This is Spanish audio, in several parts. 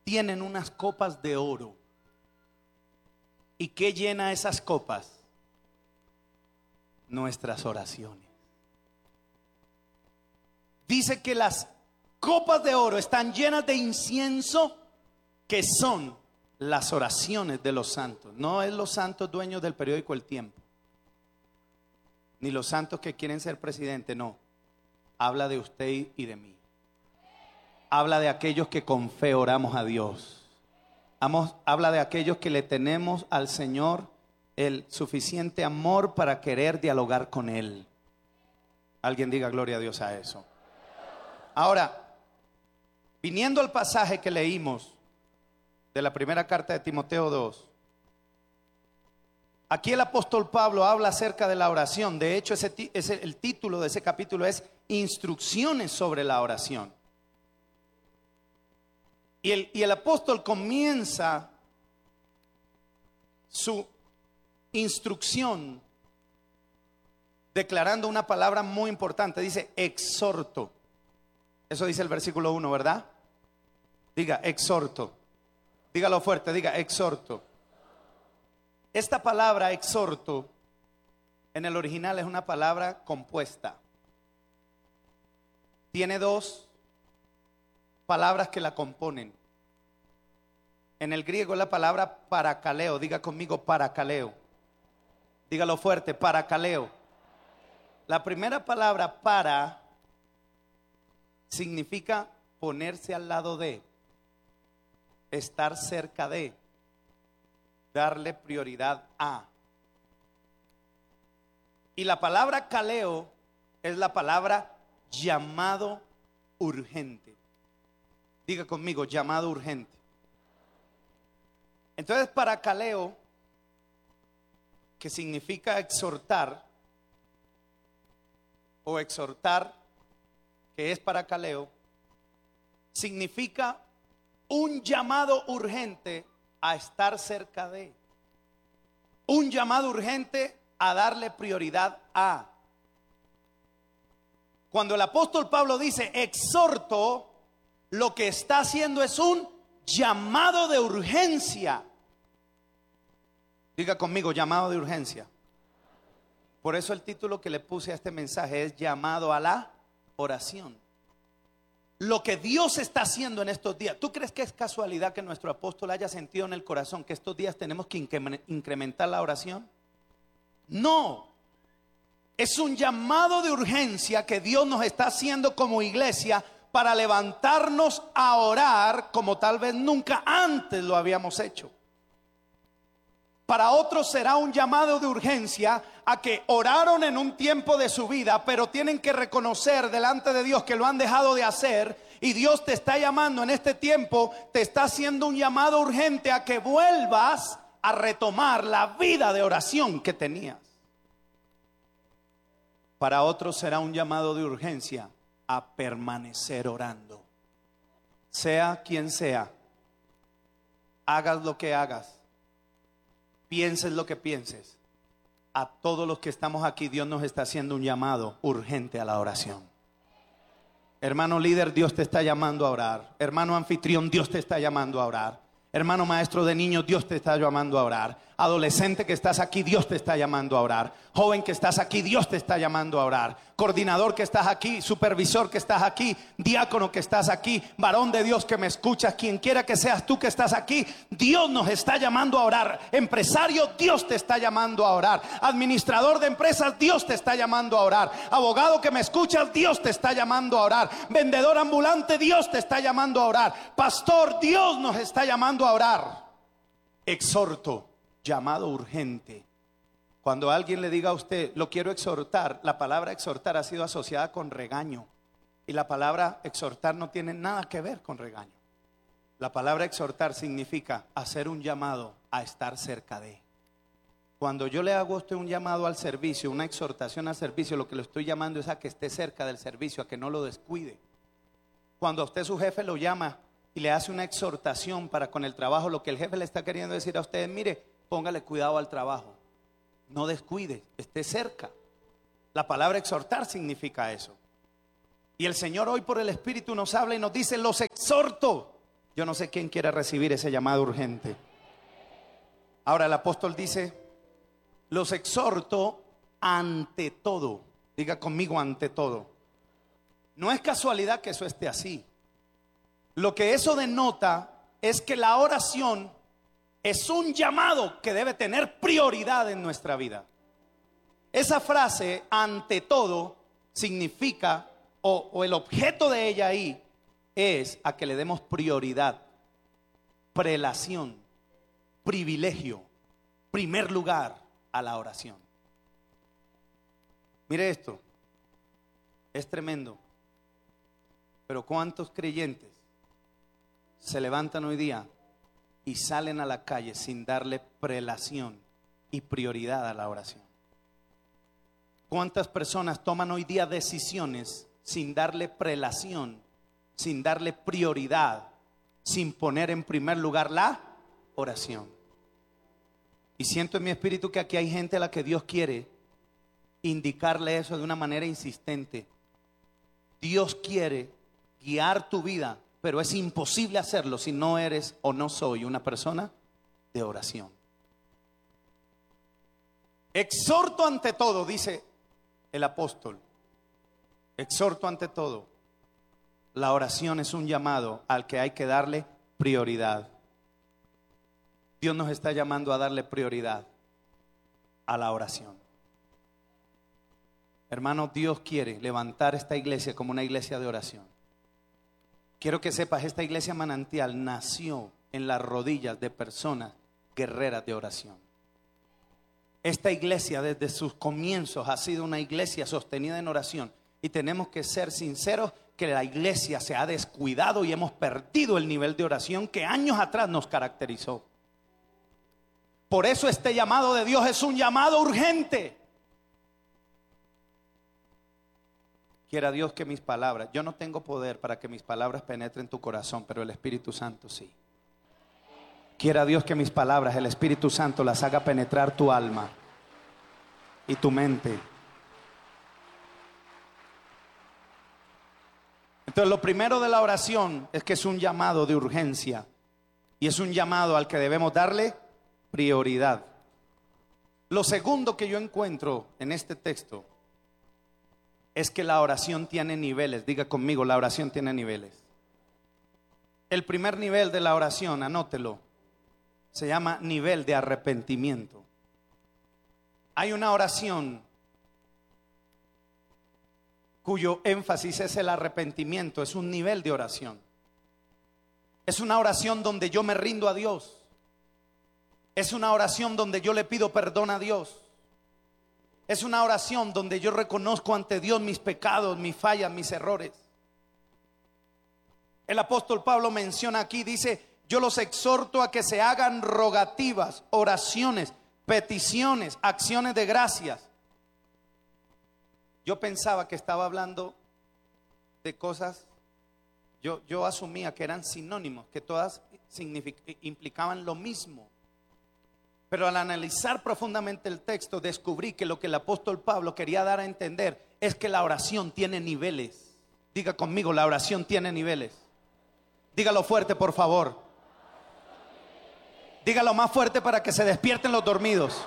tienen unas copas de oro. ¿Y qué llena esas copas? Nuestras oraciones. Dice que las copas de oro están llenas de incienso, que son las oraciones de los santos. No es los santos dueños del periódico El Tiempo, ni los santos que quieren ser presidente, no. Habla de usted y de mí. Habla de aquellos que con fe oramos a Dios. Habla de aquellos que le tenemos al Señor el suficiente amor para querer dialogar con Él. Alguien diga gloria a Dios a eso. Ahora, viniendo al pasaje que leímos de la primera carta de Timoteo 2, aquí el apóstol Pablo habla acerca de la oración. De hecho, el título de ese capítulo es Instrucciones sobre la oración. Y el apóstol comienza su instrucción declarando una palabra muy importante. Dice exhorto. Eso dice el versículo 1, ¿verdad? Diga exhorto. Dígalo fuerte, diga exhorto. Esta palabra exhorto en el original es una palabra compuesta. Tiene dos palabras que la componen. En el griego es la palabra parakaleo. Diga conmigo parakaleo. Dígalo fuerte, parakaleo. La primera palabra para significa ponerse al lado de, estar cerca de, darle prioridad a. Y la palabra kaleo es la palabra llamado urgente. Diga conmigo, llamado urgente. Entonces, parakaleo, que significa exhortar, o exhortar, que es parakaleo, significa un llamado urgente a estar cerca de, un llamado urgente a darle prioridad a. Cuando el apóstol Pablo dice exhorto, lo que está haciendo es un llamado de urgencia. Diga conmigo, llamado de urgencia. Por eso el título que le puse a este mensaje es llamado a la oración. Lo que Dios está haciendo en estos días. ¿Tú crees que es casualidad que nuestro apóstol haya sentido en el corazón que estos días tenemos que incrementar la oración? No. Es un llamado de urgencia que Dios nos está haciendo como iglesia para levantarnos a orar como tal vez nunca antes lo habíamos hecho. Para otros será un llamado de urgencia a que oraron en un tiempo de su vida, pero tienen que reconocer delante de Dios que lo han dejado de hacer, y Dios te está llamando en este tiempo, te está haciendo un llamado urgente a que vuelvas a retomar la vida de oración que tenías. Para otros será un llamado de urgencia a permanecer orando. Sea quien sea, hagas lo que hagas, pienses lo que pienses, a todos los que estamos aquí Dios nos está haciendo un llamado urgente a la oración. Hermano líder, Dios te está llamando a orar. Hermano anfitrión, Dios te está llamando a orar. Hermano maestro de niños, Dios te está llamando a orar. Adolescente que estás aquí, Dios te está llamando a orar. Joven que estás aquí, Dios te está llamando a orar. Coordinador que estás aquí, supervisor que estás aquí, diácono que estás aquí, varón de Dios que me escuchas, quien quiera que seas tú que estás aquí, Dios nos está llamando a orar. Empresario, Dios te está llamando a orar. Administrador de empresas, Dios te está llamando a orar. Abogado que me escuchas, Dios te está llamando a orar. Vendedor ambulante, Dios te está llamando a orar. Pastor, Dios nos está llamando a orar. Exhorto, llamado urgente. Cuando alguien le diga a usted, lo quiero exhortar, la palabra exhortar ha sido asociada con regaño. Y la palabra exhortar no tiene nada que ver con regaño. La palabra exhortar significa hacer un llamado a estar cerca de. Cuando yo le hago a usted un llamado al servicio, una exhortación al servicio, lo que le estoy llamando es a que esté cerca del servicio, a que no lo descuide. Cuando a usted su jefe lo llama y le hace una exhortación para con el trabajo, lo que el jefe le está queriendo decir a usted es, mire, póngale cuidado al trabajo. No descuide, esté cerca. La palabra exhortar significa eso. Y el Señor hoy por el Espíritu nos habla y nos dice, los exhorto. Yo no sé quién quiere recibir ese llamado urgente. Ahora el apóstol dice, los exhorto ante todo. Diga conmigo, ante todo. No es casualidad que eso esté así. Lo que eso denota es que la oración es un llamado que debe tener prioridad en nuestra vida. Esa frase, ante todo, significa, o el objeto de ella ahí, es a que le demos prioridad, prelación, privilegio, primer lugar a la oración. Mire esto, es tremendo. Pero ¿cuántos creyentes se levantan hoy día y salen a la calle sin darle prelación y prioridad a la oración? ¿Cuántas personas toman hoy día decisiones sin darle prelación, sin darle prioridad, sin poner en primer lugar la oración? Y siento en mi espíritu que aquí hay gente a la que Dios quiere indicarle eso de una manera insistente. Dios quiere guiar tu vida, pero es imposible hacerlo si no eres o no soy una persona de oración. Exhorto ante todo, dice el apóstol. Exhorto ante todo. La oración es un llamado al que hay que darle prioridad. Dios nos está llamando a darle prioridad a la oración. Hermano, Dios quiere levantar esta iglesia como una iglesia de oración. Quiero que sepas, esta iglesia Manantial nació en las rodillas de personas guerreras de oración. Esta iglesia desde sus comienzos ha sido una iglesia sostenida en oración. Y tenemos que ser sinceros que la iglesia se ha descuidado y hemos perdido el nivel de oración que años atrás nos caracterizó. Por eso este llamado de Dios es un llamado urgente. Quiera Dios que mis palabras, yo no tengo poder para que mis palabras penetren tu corazón, pero el Espíritu Santo sí. Quiera Dios que mis palabras, el Espíritu Santo las haga penetrar tu alma y tu mente. Entonces lo primero de la oración es que es un llamado de urgencia y es un llamado al que debemos darle prioridad. Lo segundo que yo encuentro en este texto es que la oración tiene niveles. Diga conmigo, la oración tiene niveles. El primer nivel de la oración, anótelo, se llama nivel de arrepentimiento. Hay una oración cuyo énfasis es el arrepentimiento. Es un nivel de oración. Es una oración donde yo me rindo a Dios. Es una oración donde yo le pido perdón a Dios. Es una oración donde yo reconozco ante Dios mis pecados, mis fallas, mis errores. El apóstol Pablo menciona aquí, dice: yo los exhorto a que se hagan rogativas, oraciones, peticiones, acciones de gracias. Yo pensaba que estaba hablando de cosas, yo asumía que eran sinónimos, que todas implicaban lo mismo. Pero al analizar profundamente el texto, descubrí que lo que el apóstol Pablo quería dar a entender es que la oración tiene niveles. Diga conmigo, la oración tiene niveles. Dígalo fuerte, por favor. Dígalo más fuerte para que se despierten los dormidos.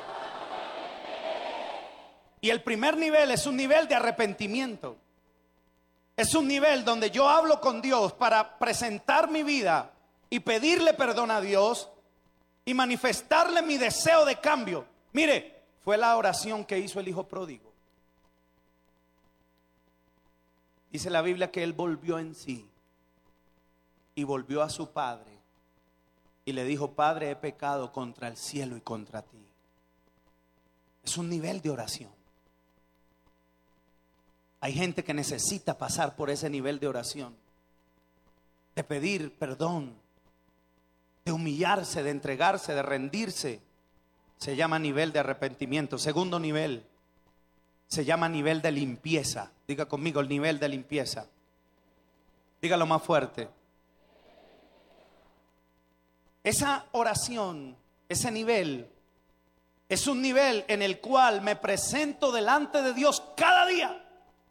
Y el primer nivel es un nivel de arrepentimiento. Es un nivel donde yo hablo con Dios para presentar mi vida y pedirle perdón a Dios y manifestarle mi deseo de cambio. Mire, fue la oración que hizo el hijo pródigo. Dice la Biblia que él volvió en sí y volvió a su padre y le dijo: Padre, he pecado contra el cielo y contra ti. Es un nivel de oración. Hay gente que necesita pasar por ese nivel de oración, de pedir perdón, de humillarse, de entregarse, de rendirse. Se llama nivel de arrepentimiento. Segundo nivel se llama nivel de limpieza. Diga conmigo, el nivel de limpieza. Dígalo más fuerte. Esa oración, ese nivel, es un nivel en el cual me presento delante de Dios cada día.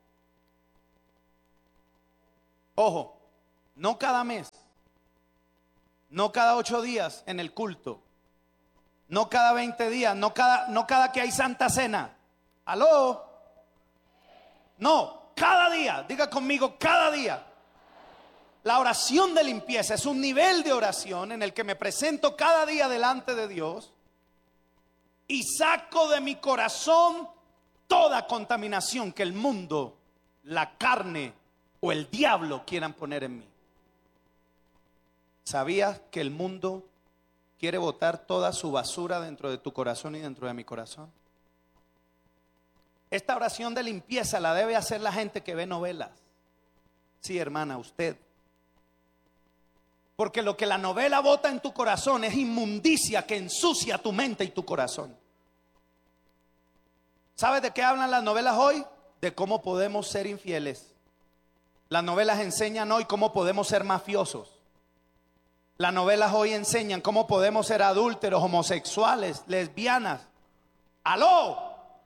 Ojo, no cada mes, No cada 8 días en el culto. No cada 20 días. No cada que hay Santa Cena. ¿Aló? No, cada día. Diga conmigo, cada día. La oración de limpieza es un nivel de oración en el que me presento cada día delante de Dios y saco de mi corazón toda contaminación que el mundo, la carne o el diablo quieran poner en mí. ¿Sabías que el mundo quiere botar toda su basura dentro de tu corazón y dentro de mi corazón? Esta oración de limpieza la debe hacer la gente que ve novelas. Sí, hermana, usted. Porque lo que la novela bota en tu corazón es inmundicia que ensucia tu mente y tu corazón. ¿Sabes de qué hablan las novelas hoy? De cómo podemos ser infieles. Las novelas enseñan hoy cómo podemos ser mafiosos. Las novelas hoy enseñan cómo podemos ser adúlteros, homosexuales, lesbianas. ¡Aló!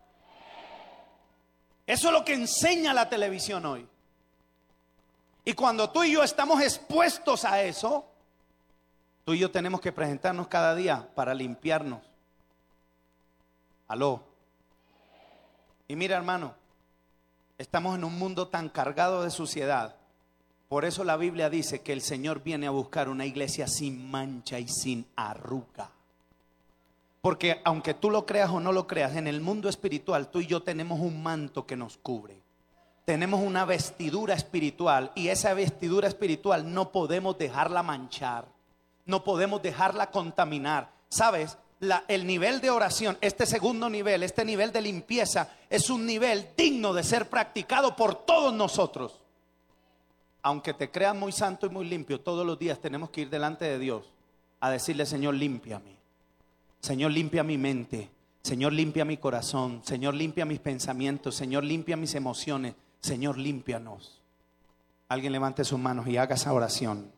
Eso es lo que enseña la televisión hoy. Y cuando tú y yo estamos expuestos a eso, tú y yo tenemos que presentarnos cada día para limpiarnos. ¿Aló? Y mira, hermano, estamos en un mundo tan cargado de suciedad. Por eso la Biblia dice que el Señor viene a buscar una iglesia sin mancha y sin arruga. Porque aunque tú lo creas o no lo creas, en el mundo espiritual tú y yo tenemos un manto que nos cubre. Tenemos una vestidura espiritual y esa vestidura espiritual no podemos dejarla manchar. No podemos dejarla contaminar. ¿Sabes? El nivel de oración, este segundo nivel, este nivel de limpieza es un nivel digno de ser practicado por todos nosotros. Aunque te creas muy santo y muy limpio, todos los días tenemos que ir delante de Dios a decirle: Señor, límpiame. Señor, limpia mi mente. Señor, limpia mi corazón. Señor, limpia mis pensamientos. Señor, limpia mis emociones. Señor, límpianos. Alguien levante sus manos y haga esa oración.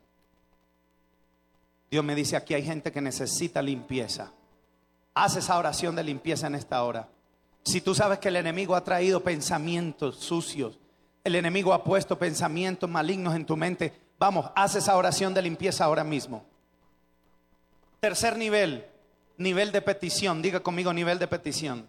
Dios me dice: aquí hay gente que necesita limpieza. Haz esa oración de limpieza en esta hora. Si tú sabes que el enemigo ha traído pensamientos sucios, el enemigo ha puesto pensamientos malignos en tu mente, vamos, haz esa oración de limpieza ahora mismo. Tercer nivel, nivel de petición. Diga conmigo, nivel de petición.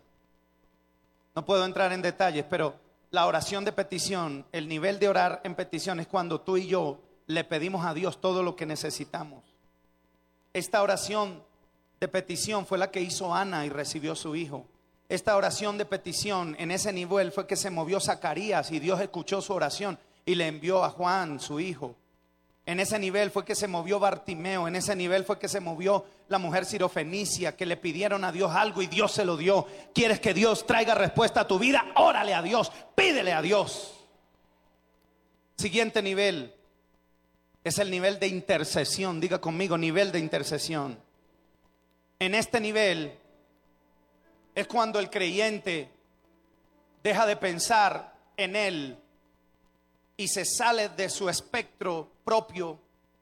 No puedo entrar en detalles, pero la oración de petición, el nivel de orar en petición es cuando tú y yo le pedimos a Dios todo lo que necesitamos. Esta oración de petición fue la que hizo Ana y recibió su hijo. Esta oración de petición, en ese nivel fue que se movió Zacarías y Dios escuchó su oración y le envió a Juan, su hijo. En ese nivel fue que se movió Bartimeo. En ese nivel fue que se movió la mujer sirofenicia, que le pidieron a Dios algo y Dios se lo dio. ¿Quieres que Dios traiga respuesta a tu vida? Órale a Dios, pídele a Dios. Siguiente nivel es el nivel de intercesión. Diga conmigo, nivel de intercesión. En este nivel es cuando el creyente deja de pensar en él y se sale de su espectro propio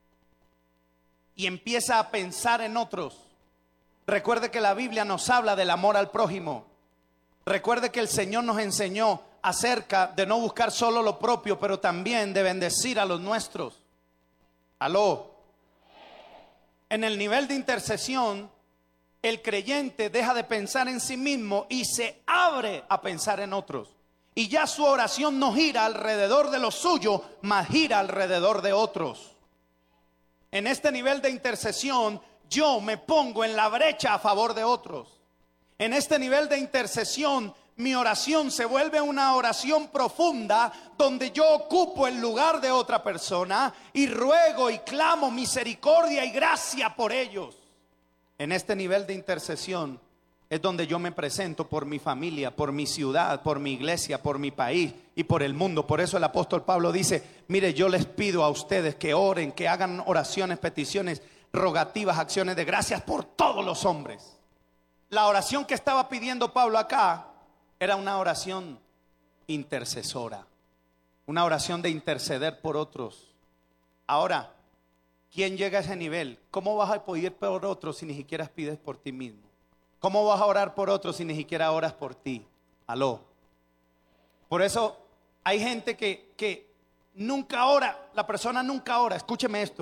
y empieza a pensar en otros. Recuerde que la Biblia nos habla del amor al prójimo. Recuerde que el Señor nos enseñó acerca de no buscar solo lo propio, pero también de bendecir a los nuestros. Aló. En el nivel de intercesión, el creyente deja de pensar en sí mismo y se abre a pensar en otros. Y ya su oración no gira alrededor de lo suyo, mas gira alrededor de otros. En este nivel de intercesión, yo me pongo en la brecha a favor de otros. En este nivel de intercesión, mi oración se vuelve una oración profunda, donde yo ocupo el lugar de otra persona y ruego y clamo misericordia y gracia por ellos. En este nivel de intercesión es donde yo me presento por mi familia, por mi ciudad, por mi iglesia, por mi país y por el mundo. Por eso el apóstol Pablo dice: mire, yo les pido a ustedes que oren, que hagan oraciones, peticiones, rogativas, acciones de gracias por todos los hombres. La oración que estaba pidiendo Pablo acá era una oración intercesora, una oración de interceder por otros. Ahora, ¿quién llega a ese nivel? ¿Cómo vas a pedir por otros si ni siquiera pides por ti mismo? ¿Cómo vas a orar por otros si ni siquiera oras por ti? Aló. Por eso hay gente que nunca ora. La persona nunca ora. Escúcheme esto.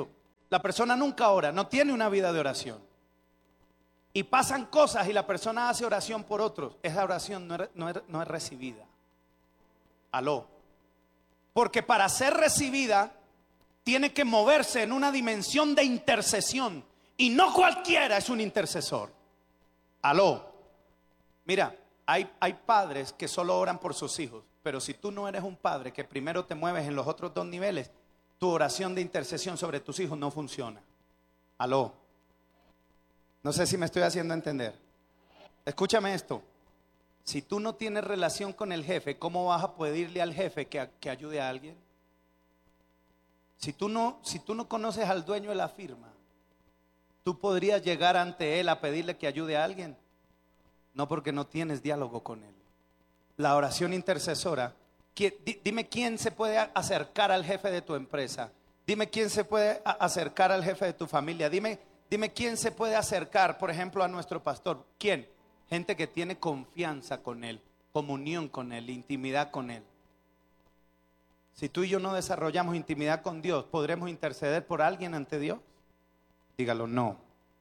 La persona nunca ora, no tiene una vida de oración. Y pasan cosas y la persona hace oración por otros. Esa oración no es recibida. Aló. Porque para ser recibida tiene que moverse en una dimensión de intercesión. Y no cualquiera es un intercesor. Aló. Mira, hay padres que solo oran por sus hijos. Pero si tú no eres un padre que primero te mueves en los otros dos niveles, tu oración de intercesión sobre tus hijos no funciona. Aló. No sé si me estoy haciendo entender. Escúchame esto. Si tú no tienes relación con el jefe, ¿cómo vas a pedirle al jefe que ayude a alguien? Si tú no conoces al dueño de la firma, ¿tú podrías llegar ante él a pedirle que ayude a alguien? No, porque no tienes diálogo con él. La oración intercesora, dime quién se puede acercar al jefe de tu empresa. Dime quién se puede acercar al jefe de tu familia. Dime quién se puede acercar, por ejemplo, a nuestro pastor. ¿Quién? Gente que tiene confianza con él, comunión con él, intimidad con él. Si tú y yo no desarrollamos intimidad con Dios, ¿podremos interceder por alguien ante Dios? Dígalo, no.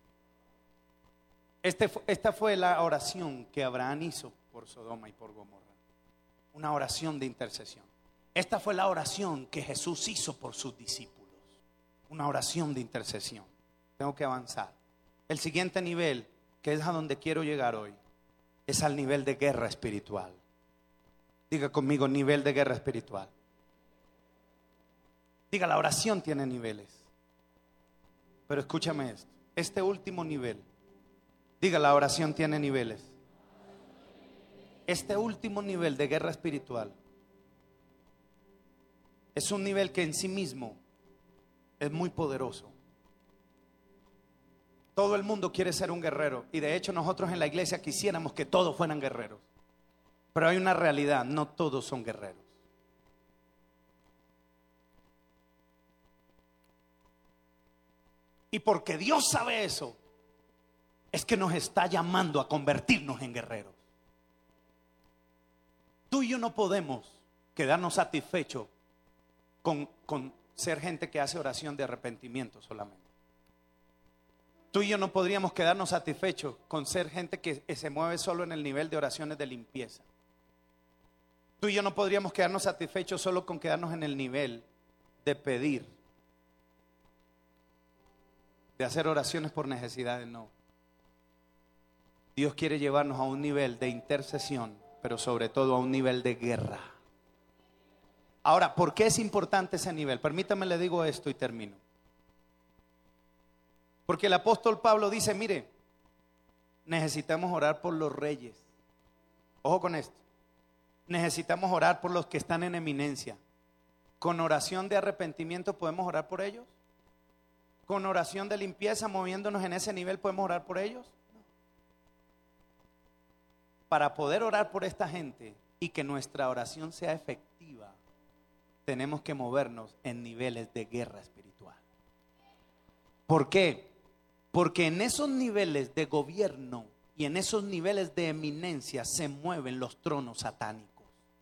Esta fue la oración que Abraham hizo por Sodoma y por Gomorra. Una oración de intercesión. Esta fue la oración que Jesús hizo por sus discípulos. Una oración de intercesión. Tengo que avanzar. El siguiente nivel, que es a donde quiero llegar hoy, es al nivel de guerra espiritual. Diga conmigo, nivel de guerra espiritual. Diga, la oración tiene niveles. Pero escúchame esto. Este último nivel. Diga, la oración tiene niveles. Este último nivel de guerra espiritual es un nivel que en sí mismo es muy poderoso. Todo el mundo quiere ser un guerrero. Y de hecho nosotros en la iglesia quisiéramos que todos fueran guerreros. Pero hay una realidad, no todos son guerreros. Y porque Dios sabe eso, es que nos está llamando a convertirnos en guerreros. Tú y yo no podemos quedarnos satisfechos con ser gente que hace oración de arrepentimiento solamente. Tú y yo no podríamos quedarnos satisfechos con ser gente que se mueve solo en el nivel de oraciones de limpieza. Tú y yo no podríamos quedarnos satisfechos solo con quedarnos en el nivel de pedir, de hacer oraciones por necesidades, no. Dios quiere llevarnos a un nivel de intercesión, pero sobre todo a un nivel de guerra. Ahora, ¿por qué es importante ese nivel? Permítame, le digo esto y termino. Porque el apóstol Pablo dice, mire, necesitamos orar por los reyes. Ojo con esto. Necesitamos orar por los que están en eminencia. ¿Con oración de arrepentimiento podemos orar por ellos? ¿Con oración de limpieza, moviéndonos en ese nivel, podemos orar por ellos? No. Para poder orar por esta gente y que nuestra oración sea efectiva, tenemos que movernos en niveles de guerra espiritual. ¿Por qué? Porque en esos niveles de gobierno y en esos niveles de eminencia se mueven los tronos satánicos.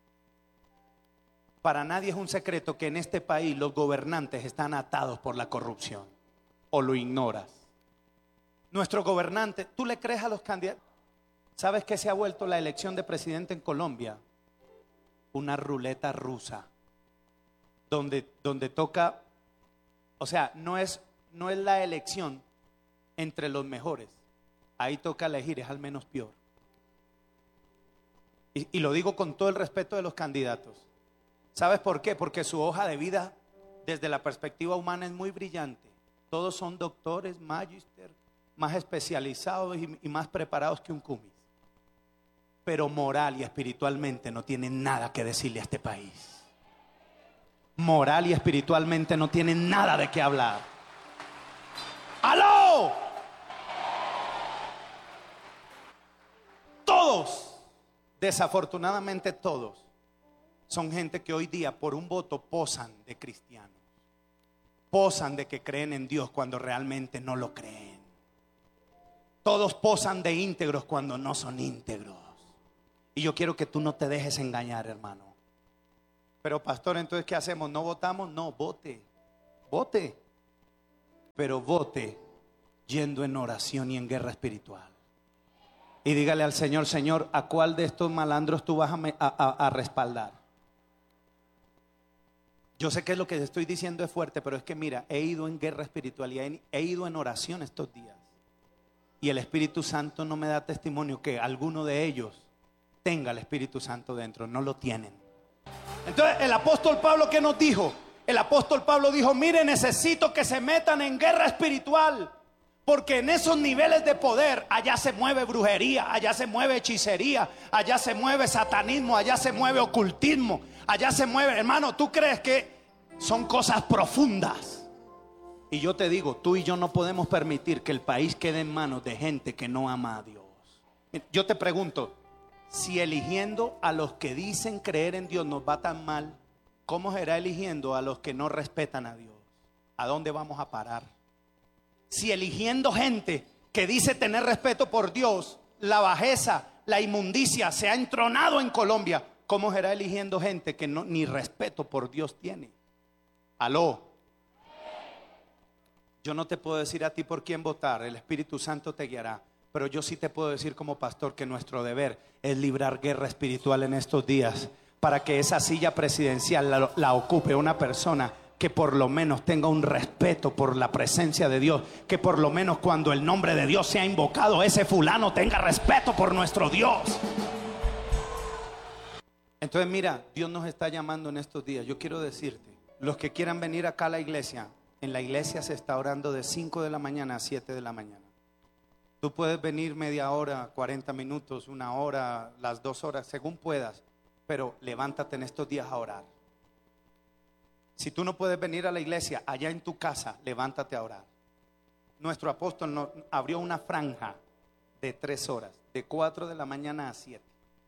Para nadie es un secreto que en este país los gobernantes están atados por la corrupción. ¿O lo ignoras? Nuestro gobernante, ¿tú le crees a los candidatos? ¿Sabes qué se ha vuelto la elección de presidente en Colombia? Una ruleta rusa. Donde toca, o sea, no es la elección entre los mejores. Ahí toca elegir, es al menos peor. Y lo digo con todo el respeto de los candidatos. ¿Sabes por qué? Porque su hoja de vida desde la perspectiva humana es muy brillante. Todos son doctores, magíster, más especializados y más preparados que un cumis. Pero moral y espiritualmente no tienen nada que decirle a este país. Moral y espiritualmente no tienen nada de qué hablar. ¡Aló! Todos, desafortunadamente todos, son gente que hoy día por un voto posan de cristianos. Posan de que creen en Dios cuando realmente no lo creen. Todos posan de íntegros cuando no son íntegros. Y yo quiero que tú no te dejes engañar, hermano. Pero pastor, entonces ¿qué hacemos? ¿No votamos? No, vote. Vote. pero vote yendo en oración y en guerra espiritual. Y dígale al Señor: Señor, ¿a cuál de estos malandros tú vas a respaldar? Yo sé que lo que estoy diciendo es fuerte, pero es que mira, he ido en guerra espiritual y he ido en oración estos días. Y el Espíritu Santo no me da testimonio que alguno de ellos tenga el Espíritu Santo dentro. No lo tienen. Entonces el apóstol Pablo, ¿qué nos dijo? El apóstol Pablo dijo: mire, necesito que se metan en guerra espiritual, porque en esos niveles de poder, allá se mueve brujería, allá se mueve hechicería, allá se mueve satanismo, allá se mueve ocultismo, allá se mueve, hermano, ¿tú crees que son cosas profundas? Y yo te digo, tú y yo no podemos permitir que el país quede en manos de gente que no ama a Dios. Yo te pregunto, si eligiendo a los que dicen creer en Dios nos va tan mal, ¿cómo será eligiendo a los que no respetan a Dios? ¿A dónde vamos a parar? Si eligiendo gente que dice tener respeto por Dios, la bajeza, la inmundicia se ha entronado en Colombia, ¿cómo será eligiendo gente que no, ni respeto por Dios tiene? Aló. Yo no te puedo decir a ti por quién votar, el Espíritu Santo te guiará. Pero yo sí te puedo decir como pastor que nuestro deber es librar guerra espiritual en estos días, para que esa silla presidencial la ocupe una persona que por lo menos tenga un respeto por la presencia de Dios, que por lo menos cuando el nombre de Dios sea invocado, ese fulano tenga respeto por nuestro Dios. Entonces mira, Dios nos está llamando en estos días. Yo quiero decirte, los que quieran venir acá a la iglesia, en la iglesia se está orando de 5 de la mañana a 7 de la mañana. Tú puedes venir media hora, 40 minutos, una hora, las 2 horas, según puedas, pero levántate en estos días a orar. Si tú no puedes venir a la iglesia, allá en tu casa, levántate a orar. Nuestro apóstol nos abrió una franja de 3 horas, de 4 de la mañana a 7.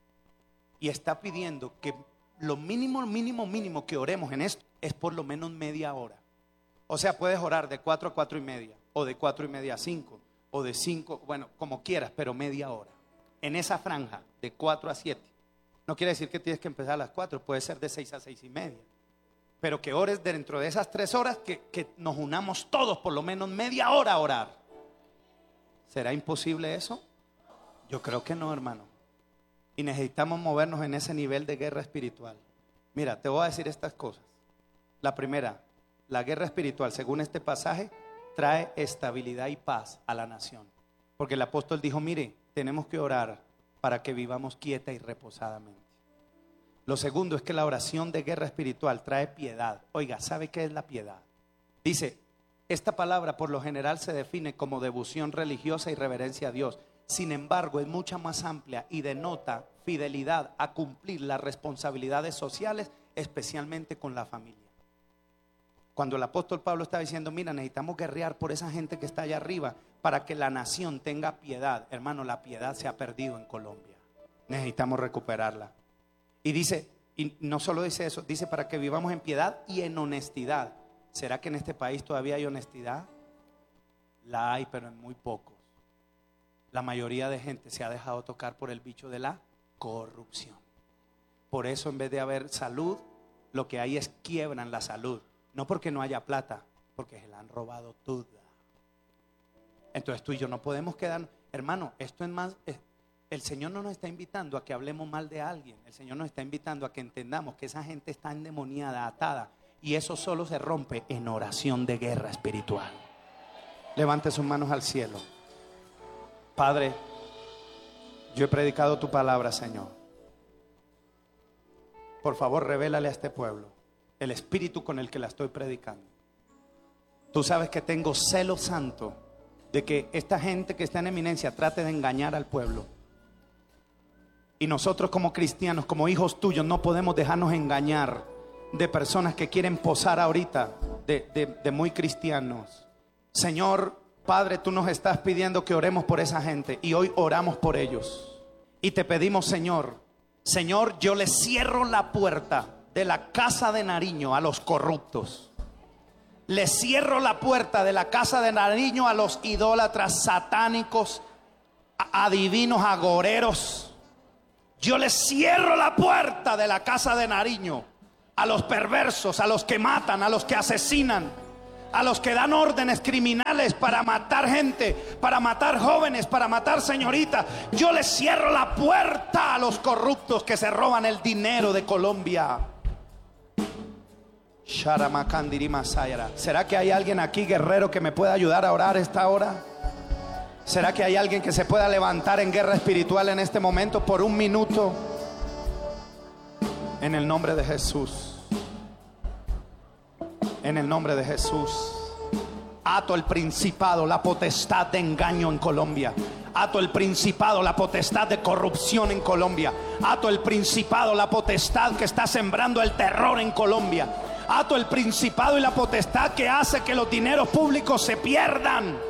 Y está pidiendo que lo mínimo que oremos en esto es por lo menos media hora. O sea, puedes orar de 4 a 4 y media, o de 4 y media a 5, o de 5, bueno, como quieras, pero media hora. En esa franja, de 4 a 7. No quiere decir que tienes que empezar a las 4, puede ser de 6 a 6 y media. Pero que ores dentro de esas 3 horas, que nos unamos todos por lo menos media hora a orar. ¿Será imposible eso? Yo creo que no, hermano. Y necesitamos movernos en ese nivel de guerra espiritual. Mira, te voy a decir estas cosas. La primera, la guerra espiritual, según este pasaje, trae estabilidad y paz a la nación. Porque el apóstol dijo: mire, tenemos que orar para que vivamos quieta y reposadamente. Lo segundo es que la oración de guerra espiritual trae piedad. Oiga, ¿sabe qué es la piedad? Dice, esta palabra por lo general se define como devoción religiosa y reverencia a Dios. Sin embargo, es mucha más amplia y denota fidelidad a cumplir las responsabilidades sociales, especialmente con la familia. Cuando el apóstol Pablo está diciendo: mira, necesitamos guerrear por esa gente que está allá arriba para que la nación tenga piedad. Hermano, la piedad se ha perdido en Colombia. Necesitamos recuperarla. Y dice, y no solo dice eso, dice para que vivamos en piedad y en honestidad. ¿Será que en este país todavía hay honestidad? La hay, pero en muy pocos. La mayoría de gente se ha dejado tocar por el bicho de la corrupción. Por eso, en vez de haber salud, lo que hay es quiebra en la salud. No porque no haya plata, porque se la han robado toda. Entonces tú y yo no podemos quedar, hermano, esto es más, el Señor no nos está invitando a que hablemos mal de alguien. El Señor nos está invitando a que entendamos que esa gente está endemoniada, atada, y eso solo se rompe en oración de guerra espiritual. Levante sus manos al cielo. Padre, yo he predicado tu palabra, Señor. Por favor, revélale a este pueblo el espíritu con el que la estoy predicando. Tú sabes que tengo celo santo de que esta gente que está en eminencia trate de engañar al pueblo. Y nosotros como cristianos, como hijos tuyos, no podemos dejarnos engañar de personas que quieren posar ahorita de muy cristianos. Señor, Padre, tú nos estás pidiendo que oremos por esa gente y hoy oramos por ellos. Y te pedimos, Señor, yo le cierro la puerta de la casa de Nariño a los corruptos. Le cierro la puerta de la casa de Nariño a los idólatras satánicos, adivinos, agoreros. Yo le cierro la puerta de la casa de Nariño a los perversos, a los que matan, a los que asesinan, a los que dan órdenes criminales para matar gente, para matar jóvenes, para matar señoritas. Yo les cierro la puerta a los corruptos que se roban el dinero de Colombia. ¿Será que hay alguien aquí, guerrero, que me pueda ayudar a orar esta hora? ¿Será que hay alguien que se pueda levantar en guerra espiritual en este momento por un minuto? En el nombre de Jesús. En el nombre de Jesús. Ato el principado, la potestad de engaño en Colombia. Ato el principado, la potestad de corrupción en Colombia. Ato el principado, la potestad que está sembrando el terror en Colombia. Ato el principado y la potestad que hace que los dineros públicos se pierdan.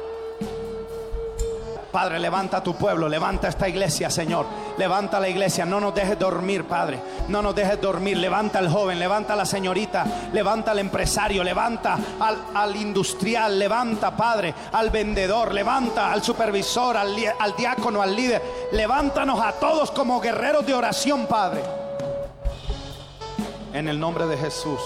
Padre, levanta a tu pueblo, levanta esta iglesia, Señor. Levanta la iglesia, no nos dejes dormir, Padre. No nos dejes dormir. Levanta al joven, levanta a la señorita, levanta al empresario, levanta al industrial, levanta, Padre, al vendedor, levanta al supervisor, al diácono, al líder. Levántanos a todos como guerreros de oración, Padre. En el nombre de Jesús.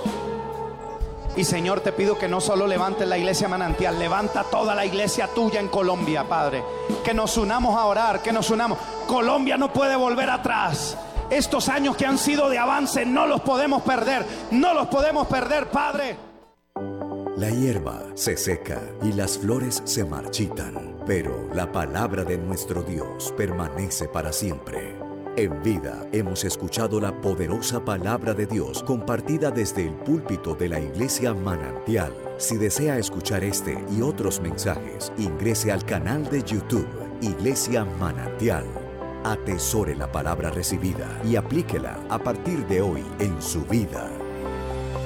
Y Señor, te pido que no solo levantes la iglesia Manantial, levanta toda la iglesia tuya en Colombia, Padre. Que nos unamos a orar, que nos unamos. Colombia no puede volver atrás. Estos años que han sido de avance no los podemos perder. No los podemos perder, Padre. La hierba se seca y las flores se marchitan, pero la palabra de nuestro Dios permanece para siempre. En vida hemos escuchado la poderosa palabra de Dios compartida desde el púlpito de la Iglesia Manantial. Si desea escuchar este y otros mensajes, ingrese al canal de YouTube Iglesia Manantial. Atesore la palabra recibida y aplíquela a partir de hoy en su vida.